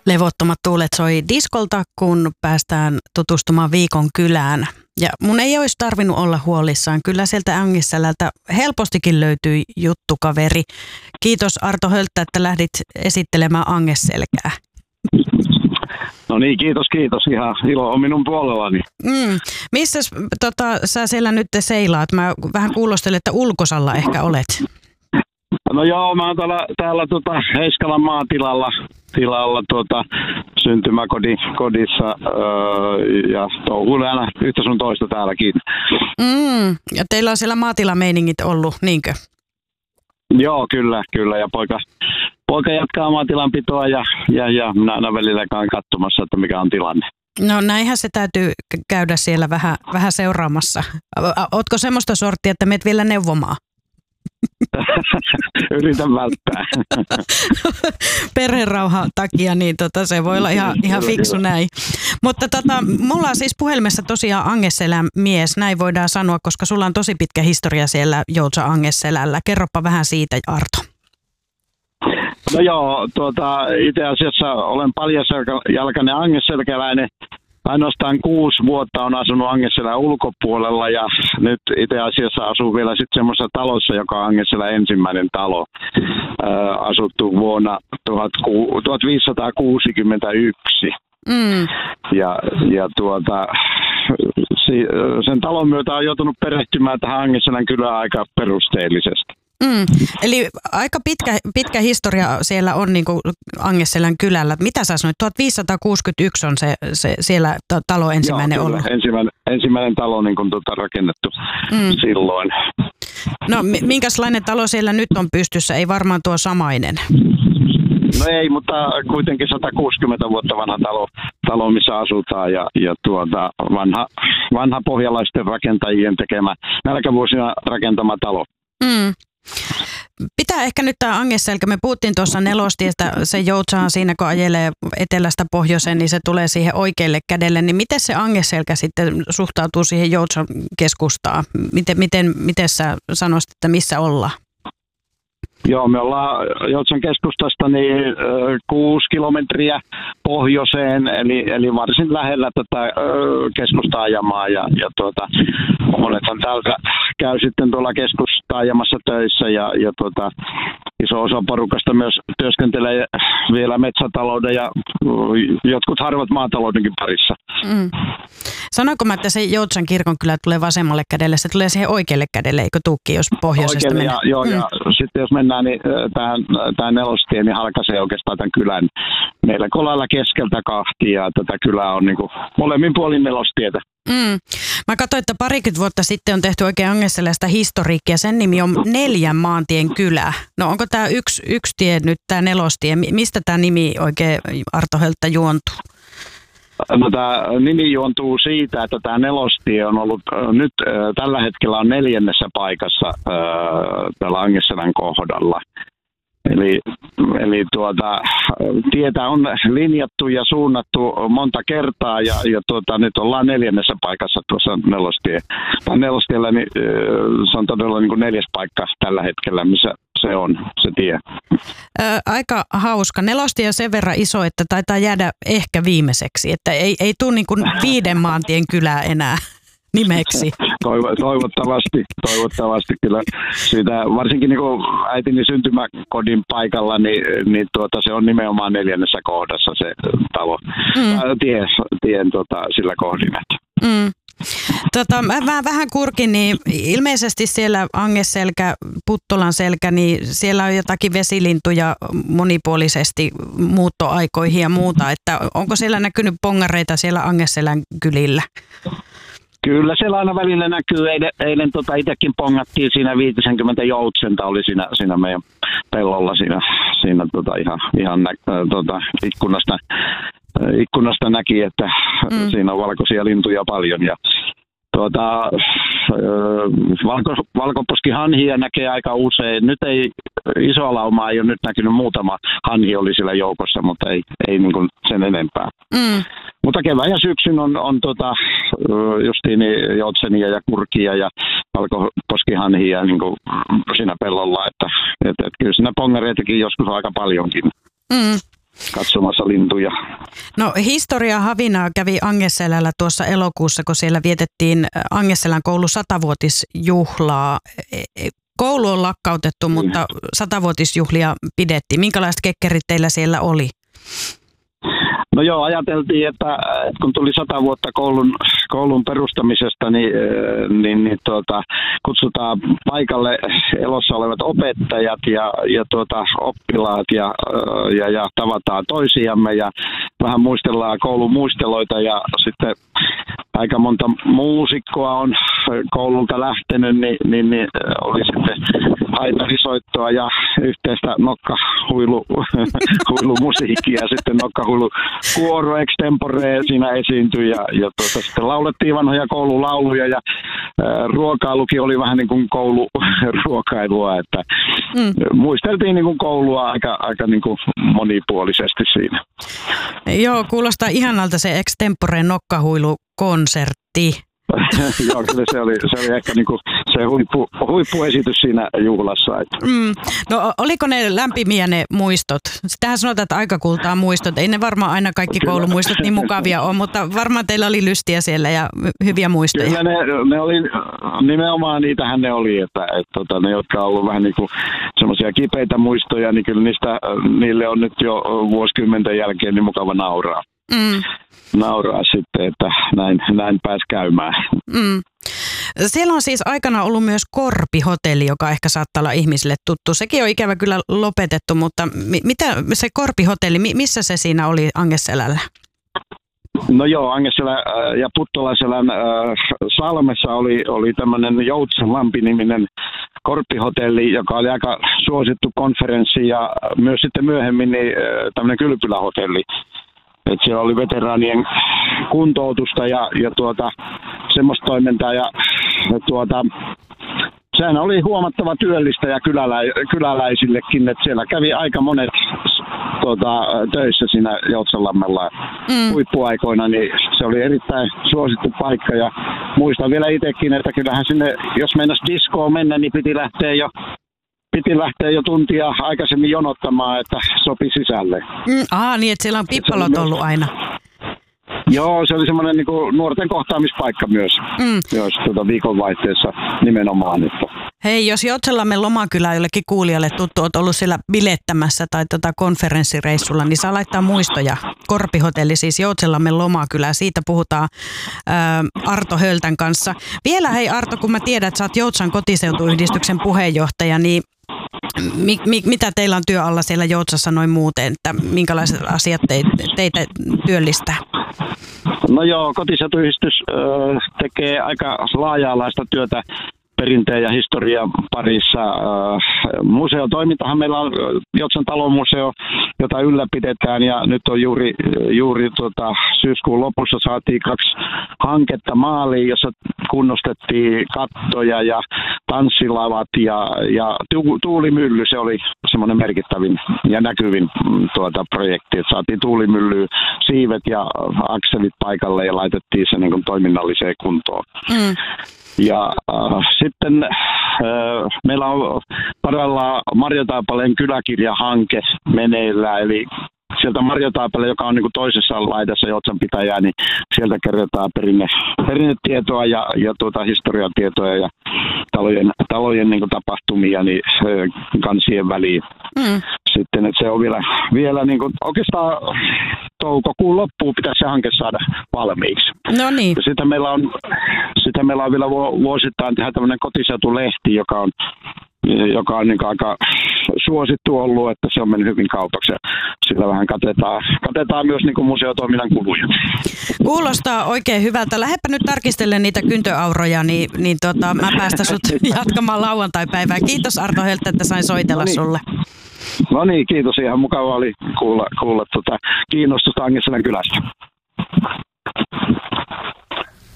Levottomat tuulet soi diskolta, kun päästään tutustumaan Viikon kylään. Ja mun ei olisi tarvinnut olla huolissaan. Kyllä sieltä Angisselältä helpostikin löytyy juttukaveri. Kiitos Arto Hölttä, että lähdit esittelemään Angesselkää. No niin, kiitos. Ihan ilo on minun puolellani. Missä sä siellä nyt seilaat? Mä vähän kuulostelin, että ulkosalla ehkä olet. No joo, mä oon täällä Heiskalan maatilalla syntymäkodissa ja touhuilen aina yhtä sun toista täälläkin. Ja teillä on siellä maatilameiningit ollut, niinkö? Joo, kyllä. Ja poika jatkaa maatilanpitoa ja minä aina välillä käyn katsomassa, että mikä on tilanne. No näinhän se täytyy käydä siellä vähän seuraamassa. Ootko semmoista sorttia, että meet vielä neuvomaan? Yritän välttää. Perherauhan takia, niin se voi olla ihan fiksu näin. Mutta mulla on siis puhelimessa tosiaan Angesselän mies, näin voidaan sanoa, koska sulla on tosi pitkä historia siellä Joutsa Angesselällä. Kerropa vähän siitä, Arto. No joo, itse asiassa olen paljasjalkainen angesselkäläinen. Ainoastaan 6 vuotta on asunut Angesselän ulkopuolella ja nyt itse asiassa asuu vielä sitten semmoisessa talossa, joka on Angesselän ensimmäinen talo, asuttu vuonna 1561. Sen talon myötä on joutunut perehtymään tähän Angesselän kylään aika perusteellisesti. Eli aika pitkä historia siellä on niin kuin Angesselän kylällä. Mitä sä sanoit? 1561 on se siellä talo ensimmäinen ollut? Ensimmäinen talo niin kuin rakennettu silloin. No minkälainen talo siellä nyt on pystyssä? Ei varmaan tuo samainen. No ei, mutta kuitenkin 160 vuotta vanha talo missä asutaan ja vanha pohjalaisten rakentajien tekemä nälkävuosina rakentama talo. Pitää ehkä nyt tämä Angesselkä, me puhuttiin tuossa Nelostiestä, se Joutsaan siinä kun ajelee etelästä pohjoiseen, niin se tulee siihen oikealle kädelle, niin miten se Angesselkä sitten suhtautuu siihen Joutsan keskustaan? Miten sä sanoisit, että missä ollaan? Joo, me ollaan Joutsan keskustasta 6 kilometriä pohjoiseen, eli varsin lähellä tätä keskustaajamaa ja monethan täältä käy sitten tuolla keskustaajamassa töissä ja iso osa porukasta myös työskentelee vielä metsätalouden ja jotkut harvat maataloudenkin parissa. Sanoinko mä, että se Joutsan kirkonkylä tulee vasemmalle kädelle, se tulee siihen oikealle kädelle, eikö tuukki, jos pohjoisesta mennään? Joo, ja sitten jos mennään, niin tämä Nelostie niin halkaisee oikeastaan tämän kylän meillä kolalla keskeltä kahtia, ja tätä kylää on niin kuin molemmin puolin Nelostietä. Mä katsoin, että parikymmentä vuotta sitten on tehty oikein Angesselästä historiikkia. Sen nimi on 4 maantien kylä. No onko tämä yksi tie nyt, tämä Nelostie? Mistä tämä nimi oikein Arto Hölttä juontuu? No, tämä nimi juontuu siitä, että tämä Nelostie on ollut nyt tällä hetkellä on 4. paikassa täällä Angesselän kohdalla. Eli tietä on linjattu ja suunnattu monta kertaa ja nyt ollaan 4. paikassa tuossa Nelostiellä, niin se on todella niin kuin 4. paikka tällä hetkellä, missä se on, se tie. Aika hauska. Nelostie on sen verran iso, että taitaa jäädä ehkä viimeiseksi, että ei tule niin kuin 5 maantien kylää enää nimeksi. Toivottavasti kyllä. Siitä, varsinkin niin kuin äitini syntymäkodin paikalla, niin se on nimenomaan 4. kohdassa se talo. Tien sillä kohdin. Mä vähän kurkin, niin ilmeisesti siellä Angesselkä, Puttolan selkä, niin siellä on jotakin vesilintuja monipuolisesti muuttoaikoihin ja muuta. Että onko siellä näkynyt pongareita siellä Angesselän kylillä? Kyllä siellä aina välillä näkyy. Eilen itsekin pongattiin siinä 50 joutsenta oli siinä meidän pellolla siinä ihan ikkunasta näki, että siinä on valkoisia lintuja paljon ja valkoposkihanhia näkee aika usein. Nyt ei isoa laumaa ei ole nyt näkynyt, muutama hanhi oli siellä joukossa, mutta ei niin kuin sen enempää. Mutta kevään ja syksyn on justiin joutsenia ja kurkia ja valkoposkihanhia niin kuin siinä pellolla, että kyllä siinä pongareitakin joskus aika paljonkin. katsomassa lintuja. No historia havinaa kävi Angeselällä tuossa elokuussa, kun siellä vietettiin Angeselän koulun 100-vuotisjuhlaa. Koulu on lakkautettu, mutta 100-vuotisjuhlia pidettiin. Minkälaiset kekkerit teillä siellä oli? No joo, ajateltiin, että kun tuli 100 vuotta koulun perustamisesta, niin kutsutaan paikalle elossa olevat opettajat ja oppilaat ja tavataan toisiamme ja vähän muistellaan koulun muisteloita ja sitten aika monta muusikkoa on koululta lähtenyt, niin oli sitten haitarisoittoa ja yhteistä nokkahuilumusiikkia ja sitten nokkahuilukuoro extempore siinä esiintyi ja sitten laulettiin vanhoja koululauluja ja ruokailukin oli vähän niin kuin kouluruokailua, että muisteltiin niin kuin koulua aika niin kuin monipuolisesti siinä. Joo, kuulostaa ihanalta se extempore nokkahuilukonsertti. Joo, kyllä se oli ehkä niinku se huippuesitys siinä juhlassa. No oliko ne lämpimiä ne muistot? Sitähän sanotaan, että aika kultaa muistot. Ei ne varmaan aina kaikki koulumuistot niin mukavia ole, mutta varmaan teillä oli lystiä siellä ja hyviä muistoja. Kyllä ne oli, nimenomaan niitähän ne oli, että ne, jotka on ollut vähän niin kuin semmoisia kipeitä muistoja, niin kyllä niille on nyt jo vuosikymmenten jälkeen niin mukava nauraa. Nauraa sitten, että näin pääsi käymään. Siellä on siis aikana ollut myös Korpi-hotelli, joka ehkä saattaa olla ihmisille tuttu. Sekin on ikävä kyllä lopetettu, mutta mitä se Korpi-hotelli, missä se siinä oli Angeselällä? No joo, Angeselän ja Puttolaselän salmessa oli tämmöinen Joutsenlampi-niminen Korpi-hotelli, joka oli aika suosittu konferenssi ja myös sitten myöhemmin niin tämmöinen kylpylähotelli. Että siellä oli veteraanien kuntoutusta ja semmoista toimintaa ja sehän oli huomattava työllistäjä kyläläisillekin, että siellä kävi aika monet töissä siinä Joutsenlammella huippuaikoina, niin se oli erittäin suosittu paikka ja muistan vielä itsekin, että kyllähän sinne, jos meinasi diskoon mennä, niin piti lähteä jo tuntia aikaisemmin jonottamaan, että sopi sisälle. Niin että siellä on pippalot ollut aina. Joo, se oli semmoinen niin kuin nuorten kohtaamispaikka myös viikonvaihteessa nimenomaan. Että. Hei, jos Joutsenlammen lomakylä jollekin kuulijalle tuttu, olet ollut siellä bilettämässä tai konferenssireissulla, niin saa laittaa muistoja. Korpi-hotelli, siis Joutsenlammen lomakylä, siitä puhutaan Arto Höltän kanssa. Vielä hei Arto, kun mä tiedän, että sä oot Joutsan kotiseutuyhdistyksen puheenjohtaja, niin mitä teillä on työ alla siellä Joutsassa noin muuten, että minkälaiset asiat teitä työllistää? No joo, kotiseutuyhdistys tekee aika laaja-alaista työtä perinteen ja historian parissa. Museotoimintahan meillä on Joutsan talomuseo, jota ylläpidetään ja nyt on juuri syyskuun lopussa saatiin 2 hanketta maaliin, jossa kunnostettiin kattoja ja tanssilavat ja tuulimylly. Se oli semmoinen merkittävin ja näkyvin projekti, että saatiin tuulimyllyyn siivet ja akselit paikalle ja laitettiin se niin kuin toiminnalliseen kuntoon. Ja sitten meillä on parhaillaan Marjotaipaleen kyläkirjahanke meneillään, eli sieltä Marjotaipale, joka on niin kuin toisessa laidassa Joutsanpitäjää, niin sieltä kerrotaan perinnetietoa ja historiatietoja ja talojen niin kuin tapahtumia niin kansien väliin. Sitten, että se on vielä niin kuin, oikeastaan toukokuun loppuun pitäisi se hanke saada valmiiksi. No niin. Ja sitten meillä on vielä vuosittain tehdä tämmöinen kotiseutulehti, joka on niin aika suosittu ollut, että se on mennyt hyvin kaupaksi ja sillä vähän katetaan myös niin kuin museotoiminnan kuluja. Kuulostaa oikein hyvältä. Lähdepä nyt tarkistelemaan niitä kyntöauroja, niin mä päästän sut jatkamaan lauantaipäivää. Kiitos Arto Hölttä, että sain soitella sulle. No niin, kiitos. Ihan mukava oli kuulla kiinnostusta Angeselän kylästä.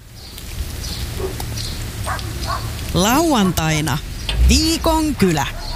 Lauantaina Viikon kylä.